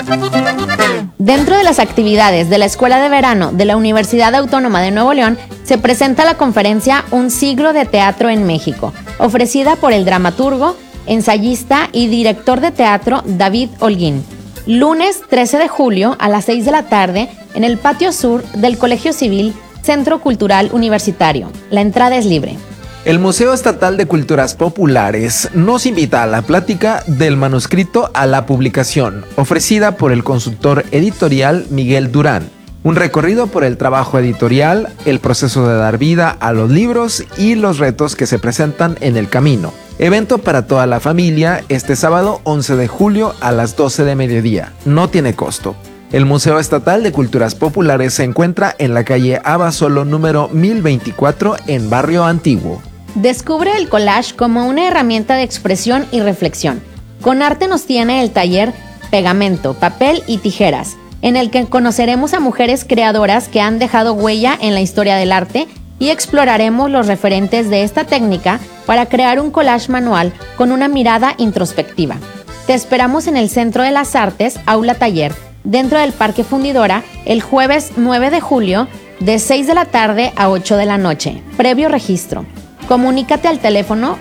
Dentro de las actividades de la Escuela de Verano de la Universidad Autónoma de Nuevo León se presenta la conferencia Un siglo de teatro en México, ofrecida por el dramaturgo, ensayista y director de teatro David Holguín. Lunes 13 de julio a las 6 de la tarde en el patio sur del Colegio Civil Centro Cultural Universitario. La entrada es libre. El Museo Estatal de Culturas Populares nos invita a la plática del manuscrito a la publicación, ofrecida por el consultor editorial Miguel Durán. Un recorrido por el trabajo editorial, el proceso de dar vida a los libros y los retos que se presentan en el camino. Evento para toda la familia este sábado 11 de julio a las 12 de mediodía. No tiene costo. El Museo Estatal de Culturas Populares se encuentra en la calle Abasolo número 1024 en Barrio Antiguo. Descubre el collage como una herramienta de expresión y reflexión. Con Arte nos tiene el taller Pegamento, Papel y Tijeras, en el que conoceremos a mujeres creadoras que han dejado huella en la historia del arte y exploraremos los referentes de esta técnica para crear un collage manual con una mirada introspectiva. Te esperamos en el Centro de las Artes, Aula Taller, dentro del Parque Fundidora, el jueves 9 de julio, de 6 de la tarde a 8 de la noche, previo registro. Comunícate al teléfono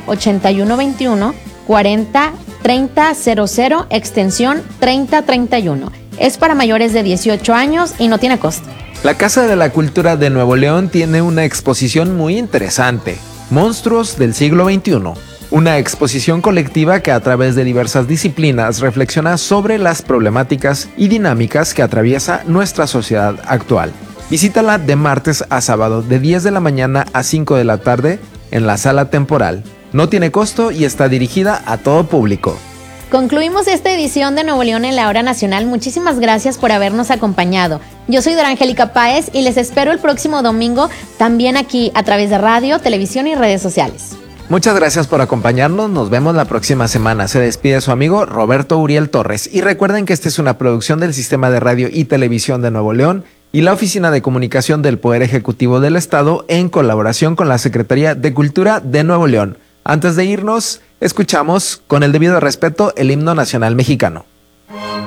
8121 40 30 00 extensión 3031. Es para mayores de 18 años y no tiene costo. La Casa de la Cultura de Nuevo León tiene una exposición muy interesante, Monstruos del siglo XXI. Una exposición colectiva que a través de diversas disciplinas reflexiona sobre las problemáticas y dinámicas que atraviesa nuestra sociedad actual. Visítala de martes a sábado de 10 de la mañana a 5 de la tarde en la sala temporal. No tiene costo y está dirigida a todo público. Concluimos esta edición de Nuevo León en la Hora Nacional. Muchísimas gracias por habernos acompañado. Yo soy Dora Angélica Páez y les espero el próximo domingo también aquí a través de radio, televisión y redes sociales. Muchas gracias por acompañarnos, nos vemos la próxima semana. Se despide su amigo Roberto Uriel Torres. Y recuerden que esta es una producción del Sistema de Radio y Televisión de Nuevo León y la Oficina de Comunicación del Poder Ejecutivo del Estado en colaboración con la Secretaría de Cultura de Nuevo León. Antes de irnos, escuchamos con el debido respeto el himno nacional mexicano.